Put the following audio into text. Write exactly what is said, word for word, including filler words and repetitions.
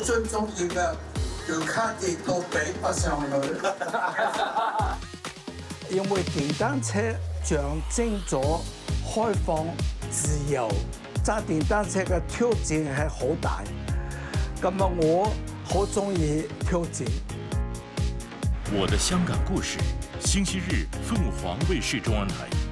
最重要嘅要卡跌都比不上去。 因為電單車象徵咗開放、自由，揸電單車嘅挑戰係好大。咁啊，我好中意挑戰。 我的香港故事，星期日鳳凰衛視中文台。